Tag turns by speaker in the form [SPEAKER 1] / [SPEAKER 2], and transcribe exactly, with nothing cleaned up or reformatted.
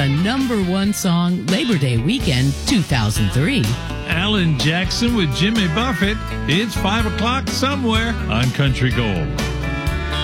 [SPEAKER 1] the number one song Labor Day weekend two thousand three.
[SPEAKER 2] Alan Jackson with Jimmy Buffett. It's five o'clock somewhere on Country Gold.